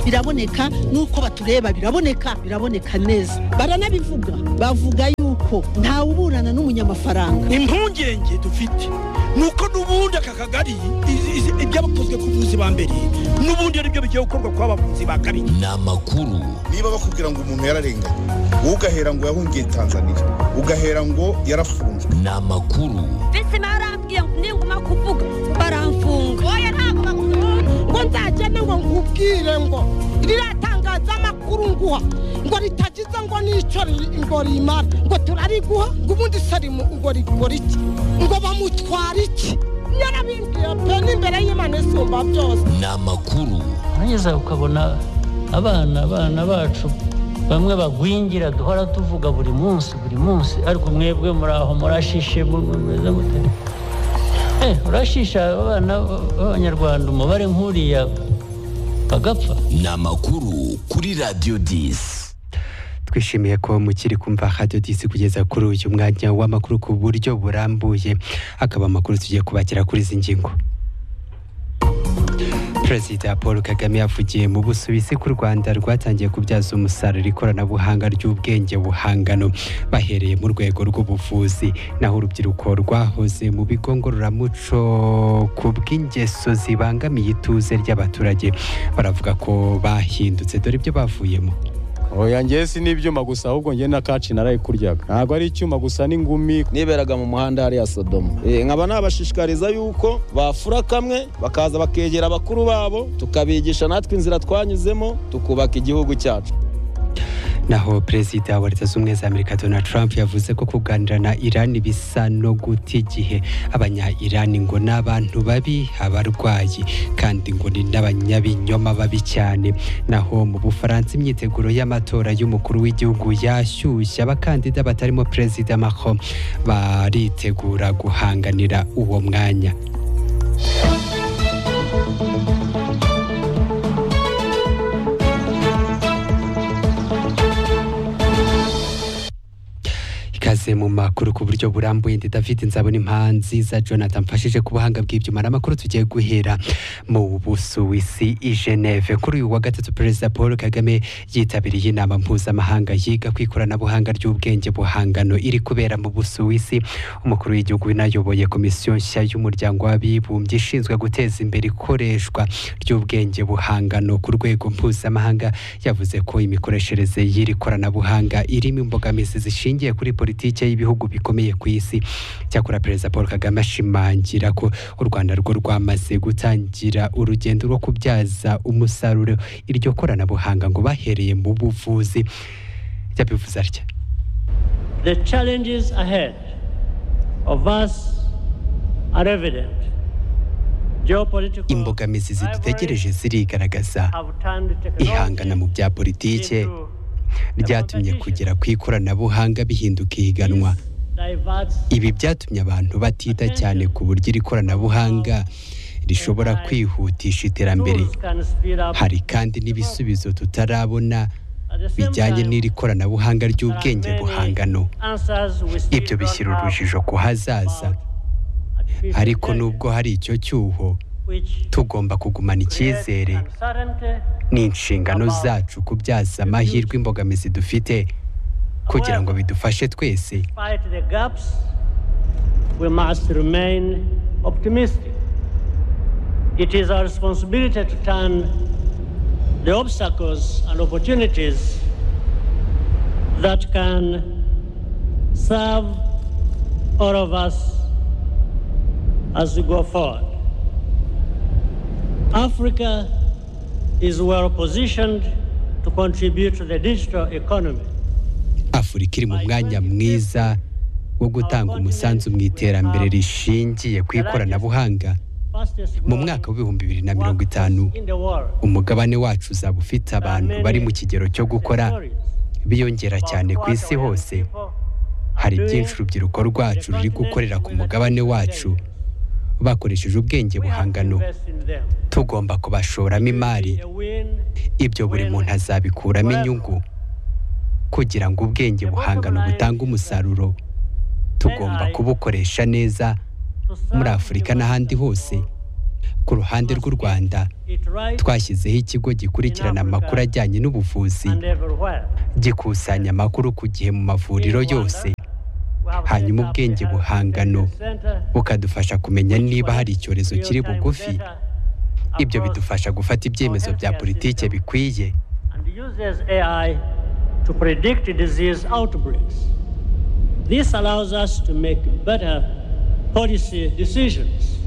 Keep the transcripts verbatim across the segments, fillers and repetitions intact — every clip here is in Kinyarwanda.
biraboneka nuko batureba biraboneka biraboneka neza baranabivuga bavuga yuko nta uburana n'umunyamafaranga. Impungenge dufite nuko nubundi aka kagari ibyabakozwe ku buvuzi ba mbere nubundi ari byo bigiye gukorwa kwa bavuzi ba kabiri. Namakuru niba bakubwira ngo umuntu yararenganye ugahera ngo yahungiye Tanzania ugahera ngo yarafunzwe. Namakuru bise marambwiye ninguma kuvuga baramfunga oya ntago bakuvuga ngo nzajyane ngo nkubwire ngo riratangaza amakuru nguha ngo ritagize ngo nico ngo rimara ngo turariguha ngo ubundi sarimu ngo rigora iki ngo bamutwara iki nyarabimbiye pe n'imbere y'Imana isumba byose. Namakuru hanyuma ukabona abana abana bacu bamwe bagwingira duhora tuvuga buri munsi buri munsi ariko mwebwe muri aho murashishe mumeze mute? Eh urashisha abana b'Abanyarwanda umubare nkuriya bagapfa. Namakuru kuri Radio dix. Twishimiye ko mukiri kumva Radio dix kugeza kuri uyu mwanya w'amakuru ku buryo burambuye akaba amakuru tugiye kubakira kuri izi ngingo. Perezida Paul Kagame yavugiye mu Busuwisi ku Rwanda rwatangiye kubyaza umusaruro ikoranabuhanga ry'ubwenge buhangano bahereye mu rwego rw'ubuvuzi naho urubyiruko rwahoze mu bigo ngororamuco ku bw'ingeso zibangamiye ituze ry'abaturage baravuga ko bahindutse dore ibyo bavuyemo. Oya ngiye si n'ibyuma gusa ahubwo ngiye na kaci naraye kuryaga ntabwo ari icyuma gusa n'ingumi niberaga mu muhanda hari ya Sodoma. Eh nkaba nabashishikariza yuko bafura kamwe bakaza bakegera abakuru babo tukabigisha natwe inzira twanyuzemo tukubaka igihugu cyacu. Naho Perezida wa Leta Zunze za Amerika Donald Trump yavuze ko kuganira na Iran bisa no guta igihe abanya Iran ngo n'abantu babi abarwayi kandi ngo ni n'abanyabinyoma babi cyane. Naho mu Bufaransa imyiteguro y'amatora y'umukuru w'igihugu yashyushye abakandida batarimo Perezida Macron baritegura guhanganira uwo mwanya. Kaze mu makuru ku buryo burambuye ndi David Nzabona impanzi za Jonathan mfashije ku buhanga bw'ibyuma n'amakuru tugiye guhera mu Busuwisi i Geneve. Kuri uyu wa gatatu Perezida Paul Kagame yitabiriye inama mpuzamahanga yiga ku ikoranabuhanga ry'ubwenge buhangano iri kubera mu Busuwisi. Umukuru w'igihugu nayoboye komisiyo nshya y'umuryango w'abibumbye ishinzwe guteza imbere ikoreshwa ry'ubwenge buhangano ku rwego mpuzamahanga yavuze ko imikoreshereze y'iri koranabuhanga irimo imbogamizi zishingiye kuri politiki y'ibihugu bikomeye ku isi. Cyakora Perezida Paul Kagame ashimangira ko u Rwanda rwo rwamaze gutangira urugendo rwo kubyaza umusaruro iryo koranabuhanga ngo bahereye mu buvuzi. Yabivuze atya: The challenges ahead of us are evident. Imbogamizi zidutegereje zirigaragaza. Ihangana mu bya politike ryatumye kugera ku ikoranabuhanga bihinduka ihiganwa. Ibi byatumye abantu batita cyane ku buryo iri koranabuhanga rishobora kwihutisha iterambere. Hari kandi n'ibisubizo tutarabona bijyanye n'iri koranabuhanga ry'ubwenge buhangano. Ibyo bishyira urujijo ku hazaza. Ariko nubwo hari icyo cyuho tugomba kugumana icyizere n'inshingano zacu kubyaza amahirwe imbogamizi dufite kugira ngo bidufashe twese. We must remain optimistic. It is our responsibility to turn the obstacles and opportunities that can serve all of us as we go forward. Africa is well positioned to contribute to the digital economy. Afurika iri mu mwanya mwiza wo gutanga umusanzu mu iterambere rishingiye ku ikoranabuhanga. Mu mwaka w'ibihumbi bibiri na mirongo itanu umugabane wacu uzaba ufite abantu bari mu kigero cyo gukora biyongera cyane ku isi hose. Hari byinshi urubyiruko rwacu ruri gukorera ku mugabane wacu bakoresheje ubwenge buhangano. Tugomba kubashoramo imari. Ibyo buri muntu azabikuramo inyungu. Kugira ngo ubwenge buhangano butange umusaruro tugomba kubukoresha neza muri Afurika n'ahandi hose. ku ruhande rw'u Rwanda twashyizeho ikigo gikurikirana amakuru ajyanye n'ubuvuzi gikusanya amakuru ku gihe mu mavuriro yose, hanyuma ubwenge buhangano bukadufasha kumenya niba hari icyorezo kiri bugufi. Ibyo bidufasha gufata ibyemezo bya politike bikwiye. To predict disease outbreaks. This allows us to make better policy decisions.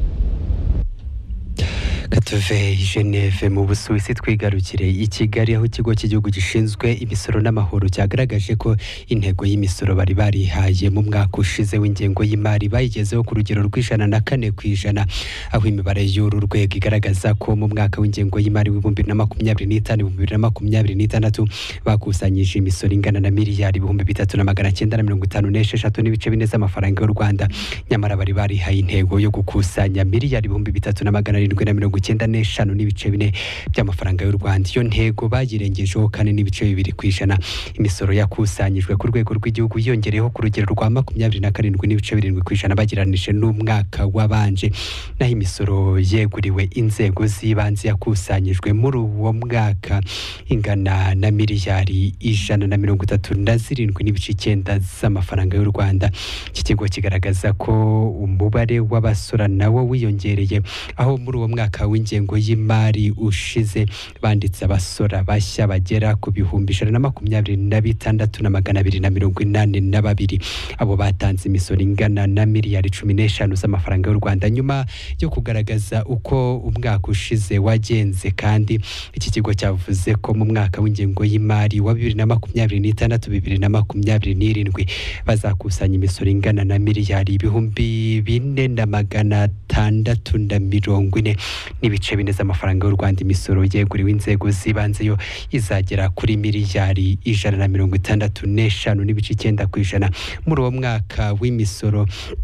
Katuve Geneve mu Busuwisi twigarukire i Kigali, aho ikigo cy'igihugu gishinzwe imisoro n'amahoro cyagaragaje ko intego y'imisoro bari barihaye mu mwaka ushize w'ingengo y'imari bayigezeho ku rugero rw'ijana na kane ku ijana, aho imibare y'uru rwego igaragaza ko mu mwaka w'ingengo y'imari w'ibihumbi bibiri na makumyabiri n'itanu ibihumbi bibiri na makumyabiri n'itandatu bakusanyije imisoro ingana na miliyari ibihumbi bitatu na magana cyenda na mirongo itanu n'esheshatu n'ibice bine z'amafaranga y'u Rwanda, nyamara bari barihaye intego yo gukusanya miliyari ibihumbi bitatu na magana arindwi na mirongo icyenda n'eshanu n'ibice bine by'amafaranga y'u Rwanda. Iyo ntego bayirengejeho kane n'ibice bibiri ku ijana. Imisoro yakusanyijwe ku rwego rw'igihugu yongereyeho ku rugero rwa makumyabiri na karindwi n'ibice birindwi ku ijana bagereranije n'umwaka wabanje, naho imisoro yeguriwe inzego z'ibanze yakusanyijwe muri uwo mwaka ingana na miliyari ijana na mirongo itatu na zirindwi n'ibice icyenda z'amafaranga y'u Rwanda. Iki kigo kigaragaza ko umubare w'abasora nawo wiyongereye, aho muri uwo mwaka w'ingengo y'imari ushize banditse abasora bashya bagera ku bihumbi ijana na makumyabiri na bitandatu na magana abiri na mirongo inani na babiri. Abo batanze imisoro ingana na miliyari cumi n'eshanu z'amafaranga y'u Rwanda. Nyuma yo kugaragaza uko umwaka ushize wagenze kandi, iki kigo cyavuze ko mu mwaka w'ingengo y'imari wa bibiri na makumyabiri n'itandatu bibiri na makumyabiri n'irindwi bazakusanya imisoro ingana na miliyari ibihumbi bine na magana atandatu na mirongo ine n'ibice bine z'amafaranga y'u Rwanda. Imisoro yeguriwe inzego z'ibanze yo izagera kuri miliyari ijana na mirongo itandatu n'eshanu n'ibice icyenda ku ijana muri uwo mwaka w'imisoro.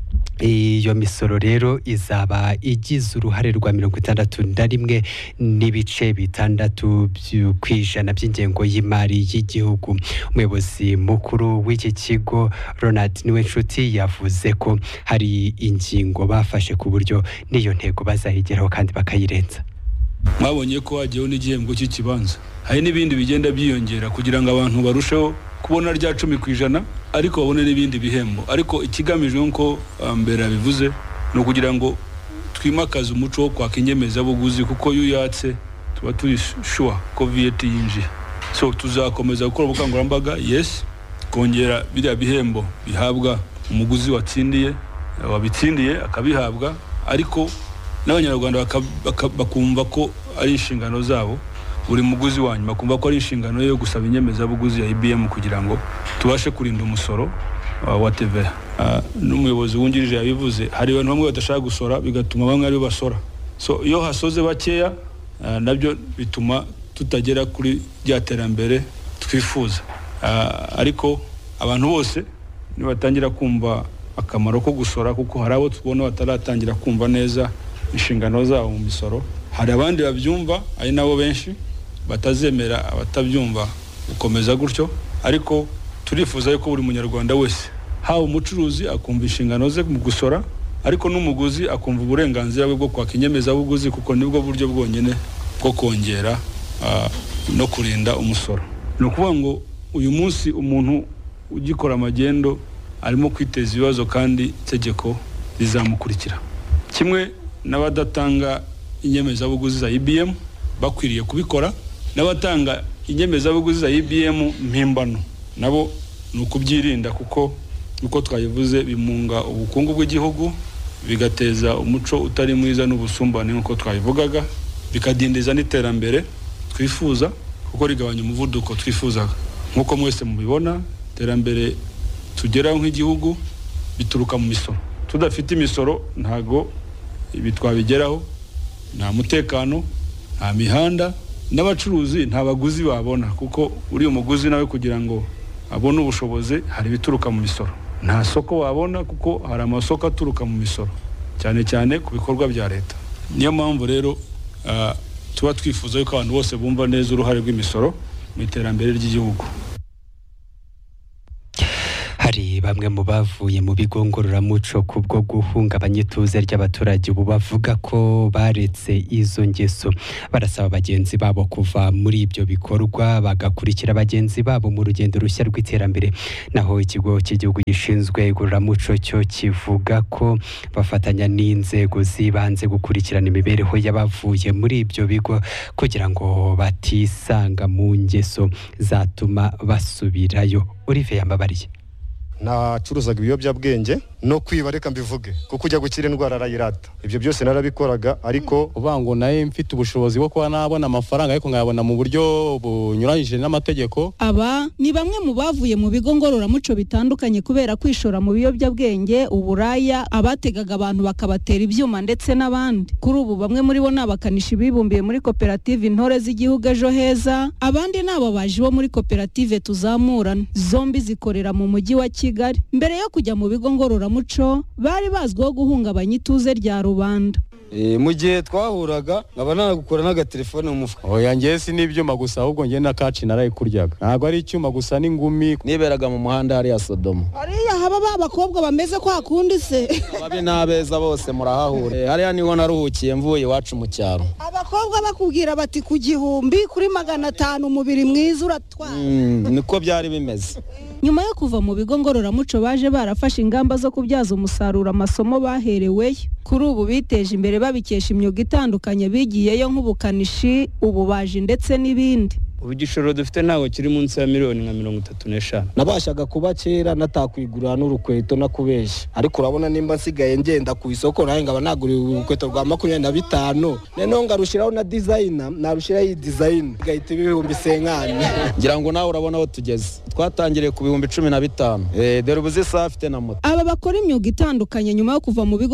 Iyo misoro rero izaba igize uruhare rwa mirongo itandatu na rimwe n'ibice bitandatu ku ijana by'ingengo y'imari y'igihugu. Umuyobozi mukuru w'iki kigo Ronald Niwenshuti yavuze ko hari ingingo bafashe ku buryo n'iyo ntego bazayigeraho kandi bakayirenza. Mwabonye ko hagiyeho n'igihembo cy'ikibanza, hari n'ibindi bigenda byiyongera kugira ngo abantu barusheho kubona rya cumi ku ijana, ariko babone n'ibindi bihembo. Ariko ikigamijwe nk'uko mbere bivuze ni ukugira ngo twimakaze umuco wo kwaka inyemezabuguzi, kuko iyo uyatse tuba turi sure ko V A T yinjiye. So tuzakomeza gukora ubukangurambaga, yes, kongera biriya bihembo bihabwa umuguzi watsindiye wabitsindiye akabihabwa, ariko n'abanyarwanda bakumva ko ari inshingano zabo, buri muguzi wanyu bakumva ko ari inshingano yo gusaba inyemezabuguzi ya I B M kugira ngo tubashe kurinda umusoro wa T V A. N'umuyobozi wungirije yabivuze, hari abantu bamwe badashaka gusora bigatuma bamwe ari basora. So iyo hasoze bakeya nabyo bituma tutagera kuri rya terambere twifuza. Ariko abantu bose nibatangira kumva akamaro ko gusora, kuko hari abo tubona bataratangira kumva neza inshingano zabo mu misoro, hari abandi babyumva ari nabo benshi batazemera abatabyumva gukomeza gutyo. Ariko turifuza yuko buri munyarwanda wese, haba umucuruzi akumva inshingano ze mu gusora, ariko n'umuguzi akumva uburenganzira bwe bwo kwaka inyemezabuguzi, kuko nibwo buryo bwonyine bwo kongera uh, no kurinda umusoro. Ni ukuvuga ngo uyu munsi umuntu ugikora amagendo arimo kwiteza ibibazo, kandi itegeko rizamukurikira. Kimwe n'abadatanga inyemezabuguzi za I B M bakwiriye kubikora, n'abatanga inyemezabuguzi za I B M mpimbano nabo ni ukubyirinda, kuko uko twayivuze bimunga ubukungu bw'igihugu, bigateza umuco utari mwiza n'ubusumbane nk'uko twabivugaga, bikadindiza n'iterambere twifuza, kuko rigabanya umuvuduko twifuzaga. Nk'uko mwese mubibona, iterambere tugeraho nk'igihugu bituruka mu misoro. Tudafite imisoro ntago ibi twabigeraho, nta mutekano, nta mihanda, n'abacuruzi nta baguzi babona, kuko uri umuguzi nawe kugira ngo abone ubushobozi hari bituruka mu misoro. Nta soko wabona kuko hari amasoko aturuka mu misoro, cyane cyane ku bikorwa bya leta. Niyo mpamvu rero uh, tuba twifuza yuko abantu bose bumva neza uruhare rw'imisoro mu iterambere ry'igihugu. Hari bamwe bamwe mu bavuye mu bigo ngororamuco kubwo guhungabanya ituze ry'abaturage ubu bavuga ko baretse izo ngeso barasaba bagenzi babo kuva muri ibyo bikorwa bagakurikira bagenzi babo mu rugendo rushya rw'iterambere naho ikigo cy'igihugu gishinzwe igororamuco cyo kivuga ko bafatanya n'inzego z'ibanze gukurikirana imibereho y'abavuye muri ibyo bigo kugira ngo batisanga mu ngeso zatuma basubirayo. Olivier Yambabariye nacuruzaga ibiyobyabwenge no kwiba reka mbivuge kuko ujya gukira indwara arayirata ibyo byose narabikoraga ariko ubango naye mfite ubushobozi bwo kuba nabona amafaranga ariko nkayabona mu buryo bunyuranyije n'amategeko. Aba ni bamwe mu bavuye mu bigo ngororamuco bitandukanye kubera kwishora mu biyobyabwenge, uburaya, abategaga abantu bakabatera ibyuma ndetse n'abandi. Kuri ubu bamwe muri bo nabakanishi bibumbiye muri koperative Intore z'igihugu Ejo Heza, abandi nabo baje bo muri koperative Tuzamurana, zombi zikorera mu mujyi wa Kigali. Mbere yo kujya mu bigo ngororamuco bari bazwiho guhungabanya ituze rya rubanda. E, mu gihe twahuraga nkaba nagukora n'agatelefone mu mufuka. Oya njye si n'ibyuma gusa ahubwo njye na kaci narayikuryaga. Ntabwo ari icyuma gusa n'ingumi. Niberaga mu muhanda hariya Sodoma. Hariya haba babakobwa bameze kwa kundi se. Ababi n'abeza bose murahahura. E, hariya niho naruhukiye mvuye iwacu mu cyaro. Abakobwa bakubwira bati ku gihumbi kuri magana atanu umubiri mwiza uratwara. Mm, niko byari bimeze. Nyuma yo kuva mu bigo ngororamuco baje barafashe ingamba zo kubyaza umusaruro amasomo bahereweyo. Kuri ubu biteje imbere babikesha imyuga itandukanye bigiyeyo nk'ubukanishi, ububaji ndetse n'ibindi. Ubugishoro dufite ntago kiri munsi ya miliyoni nka mirongo itatu n'eshanu. Nabashaga kuba kera natakwigurira n'urukweto nakubeshya, ariko urabona nimba nsigaye ngenda ku isoko nawe ngaba naguriye urukweto rwa makumyabiri na bitanu, noneho ngarushiraho na designer, narushiraho iyi design igahita ibihumbi senkani. Ngira ngo nawe urabona aho tugeze, twatangiriye ku bihumbi cumi na bitanu. Eh, dore ubuze saa afite na moto. Aba bakora imyuga itandukanye nyuma yo kuva mu bigo